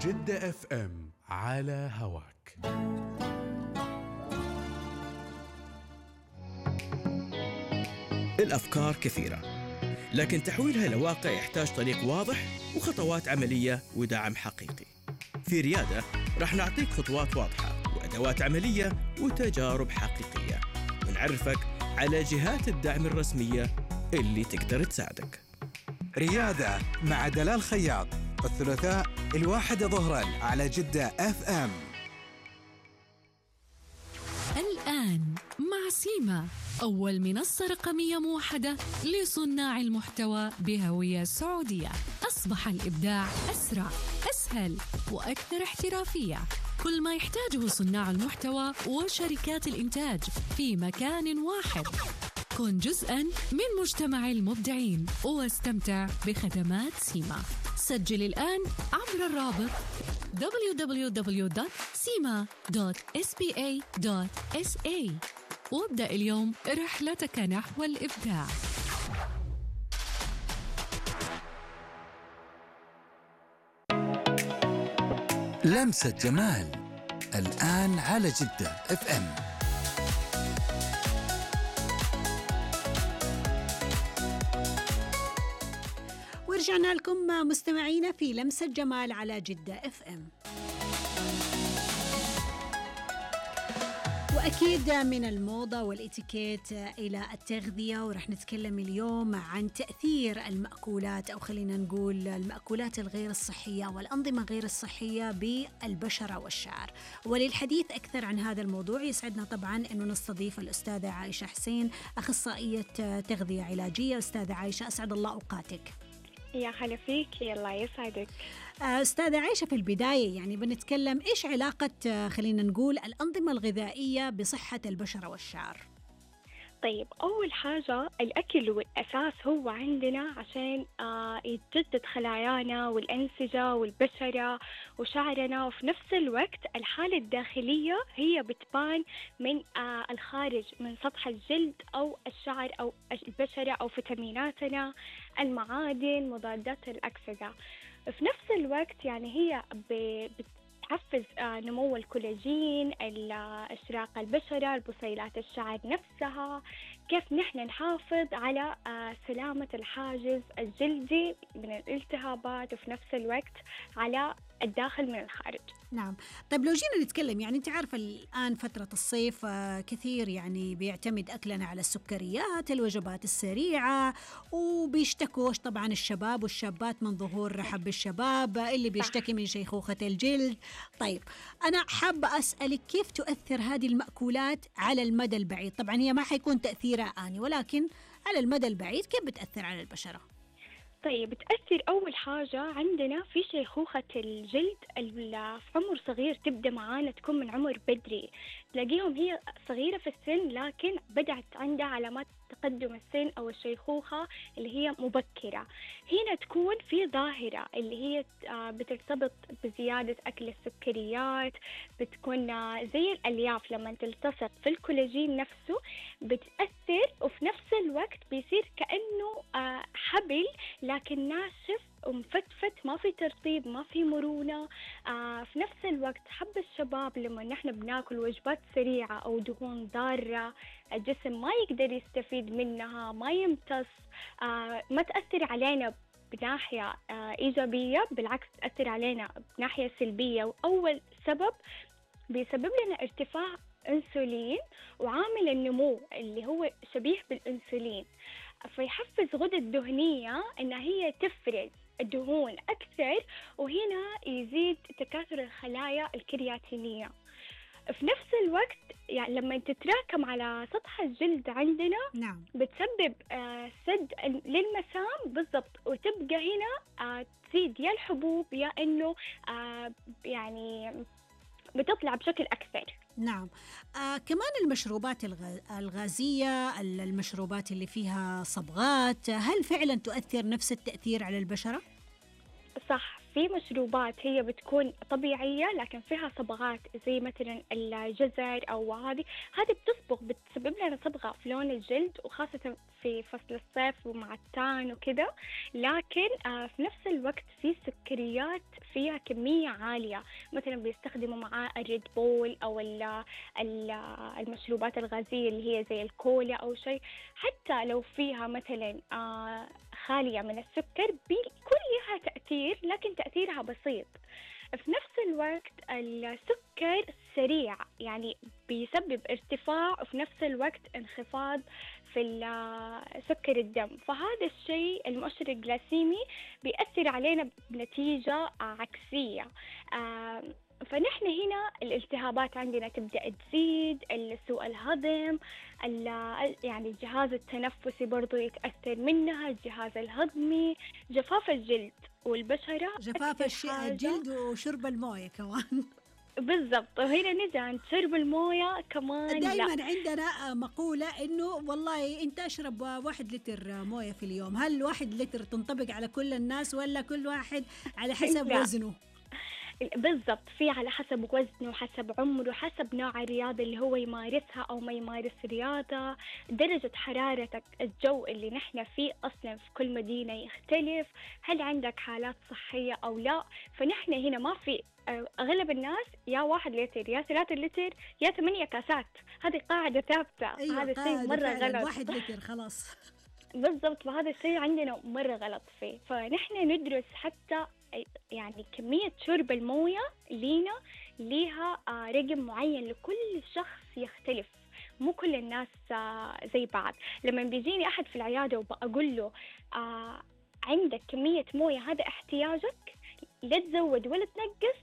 جدة اف ام على هواك. الأفكار كثيرة، لكن تحويلها لواقع يحتاج طريق واضح وخطوات عملية ودعم حقيقي. في ريادة رح نعطيك خطوات واضحة وأدوات عملية وتجارب حقيقية، ونعرفك على جهات الدعم الرسمية اللي تقدر تساعدك. ريادة مع دلال خياط، الثلاثاء 1 ظهرا على جدة اف ام. الآن مع سيما، أول منصة رقمية موحدة لصناع المحتوى بهوية سعودية. أصبح الإبداع أسرع، أسهل وأكثر احترافية. كل ما يحتاجه صناع المحتوى وشركات الإنتاج في مكان واحد. كن جزءاً من مجتمع المبدعين واستمتع بخدمات سيما. سجل الآن عبر الرابط www.sima.sba.sa وابدأ اليوم رحلتك نحو الإبداع. لمسة جمال الآن على جدة اف ام. ورجعنا لكم مستمعينا في لمسة جمال على جدة اف ام. وأكيد من الموضة والإتيكيت إلى التغذية، ورح نتكلم اليوم عن تأثير المأكولات، أو خلينا نقول المأكولات الغير الصحية والأنظمة غير الصحية بالبشرة والشعر. وللحديث أكثر عن هذا الموضوع يسعدنا طبعا أنه نستضيف الأستاذة عائشة حسين، أخصائية تغذية علاجية. أستاذة عائشة أسعد الله أوقاتك. يا هلا فيك، الله يسعدك. أستاذة عائشة، في البداية يعني بنتكلم إيش علاقة خلينا نقول الأنظمة الغذائية بصحة البشرة والشعر؟ طيب، أول حاجة الأكل والأساس هو عندنا عشان يتجدد خلايانا والأنسجة والبشرة وشعرنا، وفي نفس الوقت الحالة الداخلية هي بتبان من الخارج، من سطح الجلد أو الشعر أو البشرة أو فيتاميناتنا، المعادن، مضادات الأكسدة. في نفس الوقت يعني هي تحفز نمو الكولاجين، اشراق البشرة، البصيلات الشعر نفسها، كيف نحن نحافظ على سلامة الحاجز الجلدي من الالتهابات، وفي نفس الوقت على الداخل من الخارج. نعم. طيب لو جينا نتكلم، يعني أنت عارفة الآن فترة الصيف كثير يعني بيعتمد أكلنا على السكريات، الوجبات السريعة، وبيشتكوش طبعا الشباب والشابات من ظهور حب الشباب، اللي بيشتكي من شيخوخة الجلد. طيب أنا حابة أسألك، كيف تؤثر هذه المأكولات على المدى البعيد؟ طبعا هي ما حيكون تأثيرها آني، ولكن على المدى البعيد كيف بتأثر على البشرة؟ طيب، بتأثر أول حاجة عندنا في شيخوخة الجلد في عمر صغير، تبدأ معانا تكون من عمر بدري، تلاقيهم هي صغيرة في السن لكن بدأت عندها علامات تقدم السن أو الشيخوخة اللي هي مبكرة. هنا تكون في ظاهرة اللي هي بترتبط بزيادة أكل السكريات، بتكون زي الألياف لما تلتصق في الكولاجين نفسه بتأثر، وفي نفس الوقت بيصير كأنه حبل لكن ناشف ومفتفت، ما في ترطيب، ما في مرونة. في نفس الوقت حب الشباب لما نحن بناكل وجبات سريعة أو دهون ضارة، الجسم ما يقدر يستفيد منها، ما يمتص، ما تأثر علينا بناحية إيجابية، بالعكس تأثر علينا بناحية سلبية. وأول سبب بيسبب لنا ارتفاع أنسولين وعامل النمو اللي هو شبيه بالأنسولين، فيحفز غدة الدهنية إنها هي تفرز الدهون أكثر، وهنا يزيد تكاثر الخلايا الكرياتينية. في نفس الوقت يعني لما تتراكم على سطح الجلد عندنا نعم. بتسبب سد للمسام بالضبط، وتبقى هنا تزيد يا الحبوب يا إنه يعني بتطلع بشكل أكثر. نعم. كمان المشروبات الغازية، المشروبات اللي فيها صبغات، هل فعلا تؤثر نفس التأثير على البشرة؟ صح، في مشروبات هي بتكون طبيعية لكن فيها صبغات زي مثلا الجزر أو هذه بتصبغ، بتسبب لنا صبغة في لون الجلد، وخاصة في فصل الصيف ومع التان وكذا. لكن في نفس الوقت في سكريات فيها كمية عالية، مثلا بيستخدموا معاه الريد بول أو المشروبات الغازية اللي هي زي الكولا أو شيء. حتى لو فيها مثلا خالية من السكر بيكون لها تأثير، لكن تأثيرها بسيط. في نفس الوقت السكر سريع، يعني بيسبب ارتفاع وفي نفس الوقت انخفاض في سكر الدم، فهذا الشيء المؤشر الجلاسيمي بيأثر علينا بنتيجة عكسية. فنحن هنا الالتهابات عندنا تبدأ تزيد، سوء الهضم، يعني الجهاز التنفسي برضو يتأثر منها، الجهاز الهضمي، جفاف الجلد والبشرة، جفاف الجلد وشرب المويه كمان. بالضبط. وهنا نجي عند شرب المويه كمان. دائما عندنا مقولة إنه والله أنت أشرب 1 لتر مويه في اليوم. هل 1 لتر تنطبق على كل الناس ولا كل واحد على حسب وزنه؟ بالضبط، في على حسب وزنه، حسب عمره، حسب نوع الرياضة اللي هو يمارسها أو ما يمارس رياضة، درجة حرارة الجو اللي نحن فيه أصلا في كل مدينة يختلف، هل عندك حالات صحية أو لا. فنحن هنا ما في أغلب الناس يا 1 لتر يا 3 لتر يا 8 كاسات، هذه قاعدة ثابتة. أيوة، هذا الشيء مرة غلط. 1 لتر خلاص. بالضبط، فهذا الشيء عندنا مرة غلط فيه. فنحن ندرس حتى يعني كمية شرب الموية ليها رقم معين لكل شخص يختلف، مو كل الناس زي بعض. لما بيجيني أحد في العيادة وبقول له عندك كمية موية هذا احتياجك، لا تزود ولا تنقص،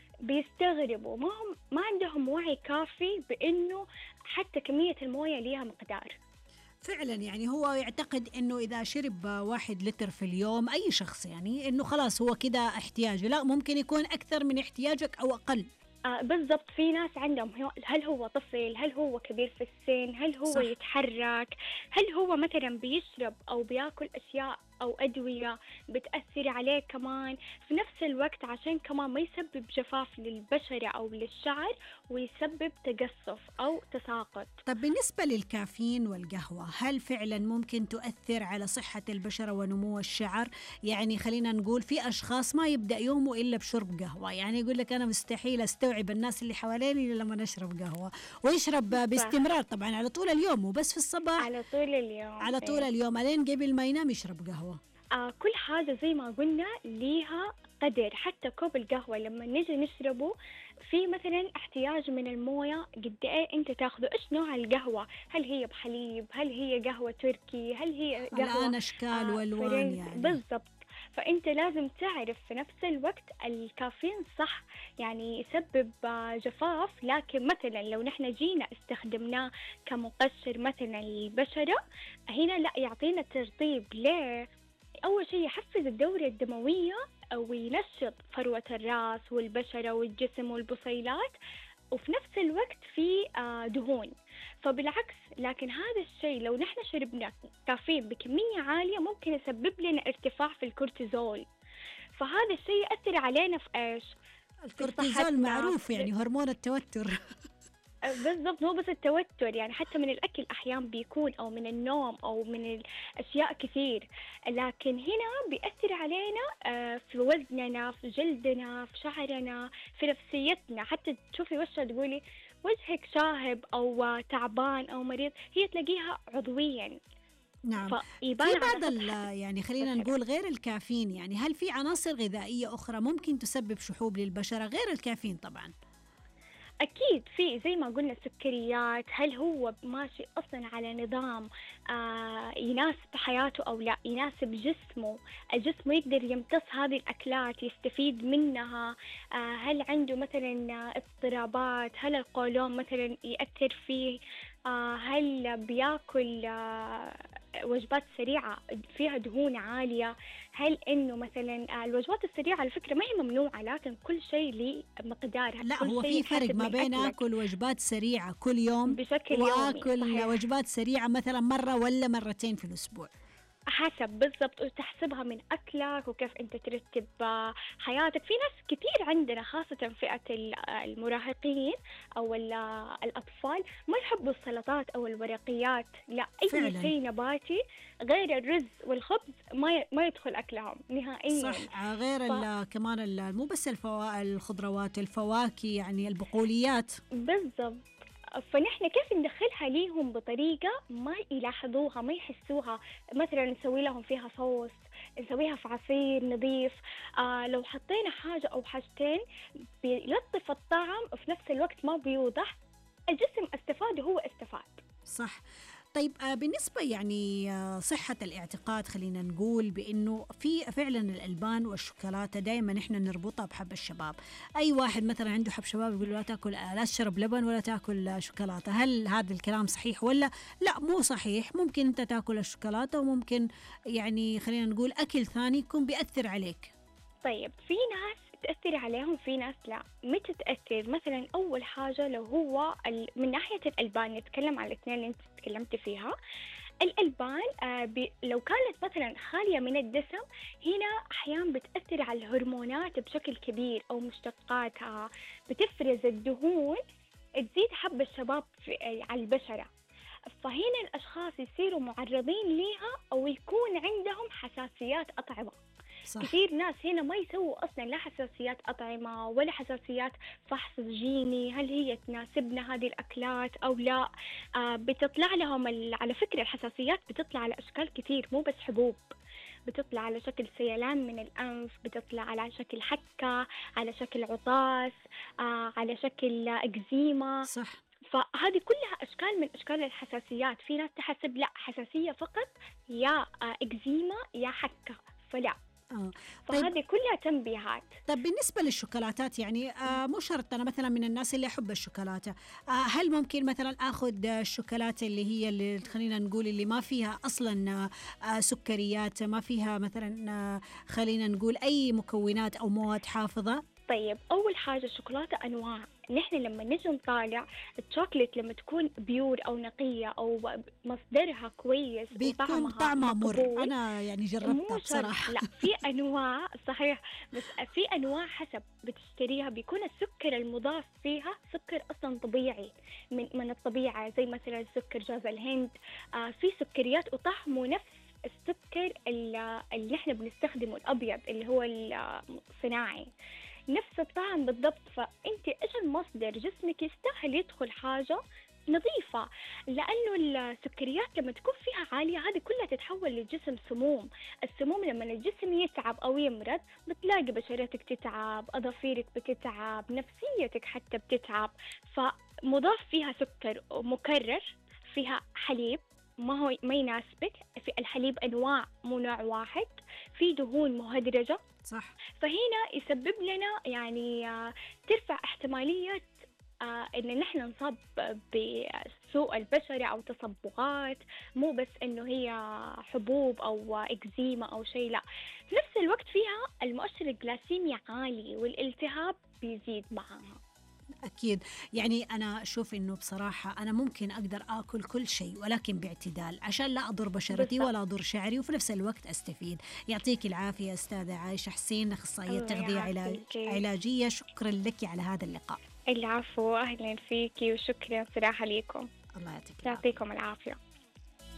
بيستغربوا، ما عندهم وعي كافي بأنه حتى كمية الموية ليها مقدار. فعلا يعني هو يعتقد انه اذا شرب 1 لتر في اليوم اي شخص يعني انه خلاص هو كده احتياجه، لا ممكن يكون اكثر من احتياجك او اقل. بالضبط، في ناس عندهم هل هو طفل، هل هو كبير في السن، هل هو صح. يتحرك، هل هو مثلا بيشرب أو بياكل أشياء أو أدوية بتأثر عليه كمان في نفس الوقت، عشان كمان ما يسبب جفاف للبشرة أو للشعر ويسبب تقصف أو تساقط. طب بالنسبة للكافيين والقهوة، هل فعلا ممكن تؤثر على صحة البشرة ونمو الشعر؟ يعني خلينا نقول في أشخاص ما يبدأ يومه إلا بشرب قهوة، يعني يقول لك أنا مستحيل أستوعب الناس اللي حواليني لما نشرب قهوة، ويشرب باستمرار طبعا على طول اليوم، وبس في الصباح على طول اليوم، على طول اليوم ألين قبل ما ينام يشرب قهوة. كل حاجة زي ما قلنا ليها قدر. حتى كوب القهوة لما نجي نشربه في مثلا احتياج من الموية قد ايه انت تاخذه، ايش نوع القهوة، هل هي بحليب، هل هي قهوة تركي، هل هي قهوة الآن أشكال والوان يعني. بالضبط. فانت لازم تعرف في نفس الوقت الكافيين صح يعني يسبب جفاف، لكن مثلا لو نحن جينا استخدمناه كمقشر مثلا للبشرة، هنا لا يعطينا ترطيب. ليه؟ أول شيء يحفز الدورة الدموية وينشط فروة الرأس والبشرة والجسم والبصيلات، وفي نفس الوقت في دهون. فبالعكس، لكن هذا الشيء لو نحن شربنا كافيين بكمية عالية ممكن يسبب لنا ارتفاع في الكورتيزول، فهذا الشيء يأثر علينا في إيش؟ الكورتيزول معروف يعني هرمون التوتر. بالضبط، مو بس التوتر، يعني حتى من الأكل أحيانا بيكون، أو من النوم، أو من الأشياء كثير. لكن هنا بيأثر علينا في وزننا، في جلدنا، في شعرنا، في نفسيتنا. حتى تشوفي وشها تقولي وجهك شاهب أو تعبان أو مريض، هي تلاقيها عضويا. نعم. في بعض يعني خلينا نقول غير الكافيين، يعني هل في عناصر غذائية أخرى ممكن تسبب شحوب للبشرة غير الكافيين طبعا؟ أكيد في، زي ما قلنا السكريات، هل هو ماشي أصلا على نظام يناسب حياته أو لا، يناسب جسمه، الجسم يقدر يمتص هذه الأكلات يستفيد منها، هل عنده مثلا اضطرابات، هل القولون مثلا يأثر فيه، هل بياكل وجبات سريعة فيها دهون عالية، هل إنه مثلا الوجبات السريعة على فكرة ما هي ممنوعة، لكن كل شيء له مقدار. لا، هو في فرق ما بين أكل وجبات سريعة كل يوم بشكل وأكل يومي. وجبات سريعة مثلا مرة ولا مرتين في الأسبوع. حسب بالضبط، وتحسبها من أكلك وكيف أنت ترتب حياتك. في ناس كتير عندنا خاصة فئة المراهقين أو الأطفال ما يحبوا السلطات أو الورقيات، لا أي فعلاً. شيء نباتي غير الرز والخبز ما يدخل أكلهم نهائيا. صح. غير كمان مو بس الخضروات، الفواكه، يعني البقوليات. بالضبط. فنحن كيف ندخلها ليهم بطريقة ما يلاحظوها ما يحسوها؟ مثلا نسوي لهم فيها صوص، نسويها في عصير نظيف. لو حطينا حاجة أو حاجتين بيلطف الطعم وفي نفس الوقت ما بيوضح، الجسم استفاد وهو استفاد. صح. طيب بالنسبة يعني صحة الاعتقاد، خلينا نقول بأنه في فعلا الألبان والشوكولاتة دائما إحنا نربطها بحب الشباب. أي واحد مثلا عنده حب شباب يقول لا تأكل، لا تشرب لبن ولا تأكل شوكولاتة. هل هذا الكلام صحيح ولا لا؟ مو صحيح. ممكن أنت تأكل الشوكولاتة وممكن يعني خلينا نقول أكل ثاني يكون بيأثر عليك. طيب في ناس تأثر عليهم، في ناس لا. متى تأثر؟ مثلا أول حاجة لو هو من ناحية الألبان، نتكلم على الاثنين اللي أنت تكلمت فيها. الألبان لو كانت مثلا خالية من الدسم، هنا أحيانا بتأثر على الهرمونات بشكل كبير أو مشتقاتها، بتفرز الدهون تزيد حب الشباب على البشرة. فهنا الأشخاص يصيروا معرضين ليها أو يكون عندهم حساسيات أطعمة. صح. كثير ناس هنا ما يسووا أصلا لا حساسيات أطعمة ولا حساسيات فحص جيني، هل هي تناسبنا هذه الأكلات أو لا. بتطلع لهم على فكرة الحساسيات بتطلع على أشكال كثير، مو بس حبوب، بتطلع على شكل سيلان من الأنف، بتطلع على شكل حكة، على شكل عطاس، على شكل إكزيما. صح. فهذه كلها أشكال من أشكال الحساسيات. في ناس تحسب لا حساسية فقط يا إكزيما يا حكة، فلا. طيب. فهذه كلها تنبيهات. طيب بالنسبة للشوكولاتات يعني مو شرط أنا مثلا من الناس اللي أحب الشوكولاتة، هل ممكن مثلا أخذ الشوكولاتة اللي خلينا نقول اللي ما فيها أصلا سكريات، ما فيها مثلا خلينا نقول أي مكونات أو مواد حافظة؟ طيب أول حاجة الشوكولاتة أنواع. نحن لما نجي نطالع الشوكولات لما تكون بيور أو نقية أو مصدرها كويس بيكون طعمها مر. أنا يعني جربتها بصراحة. لا في أنواع صحيح، بس في أنواع حسب بتشتريها بيكون السكر المضاف فيها سكر أصلا طبيعي من الطبيعة، زي مثلا سكر جوز الهند. في سكريات وطعمه نفس السكر اللي احنا بنستخدمه الأبيض اللي هو الصناعي، نفس الطعم بالضبط. فأنت إيش المصدر؟ جسمك يستاهل يدخل حاجة نظيفة، لأنه السكريات لما تكون فيها عالية هذه كلها تتحول للجسم سموم. السموم لما الجسم يتعب أو يمرض بتلاقي بشرتك تتعب، أظافيرك بتتعب، نفسيتك حتى بتتعب. فمضاف فيها سكر مكرر، فيها حليب ما يناسبك. في الحليب أنواع مو نوع واحد، في دهون مهدرجة. صح. فهنا يسبب لنا يعني ترفع احتمالية إن نحن نصاب بسوء البشرة أو تصبغات، مو بس إنه هي حبوب أو إكزيما أو شيء، لا. في نفس الوقت فيها المؤشر الجلاسيمي عالي والالتهاب بيزيد معها. أكيد. يعني أنا أشوف إنه بصراحة أنا ممكن أقدر آكل كل شيء ولكن باعتدال عشان لا أضر بشرتي بالضبط. ولا أضر شعري وفي نفس الوقت أستفيد. يعطيك العافية أستاذة عايشة حسين، أخصائية الله تغذية يعافيك. علاجية. شكرا لك على هذا اللقاء. العفو، أهلا فيكي وشكرا صراحة ليكم. الله يعطيك العافية. يعطيكم العافية.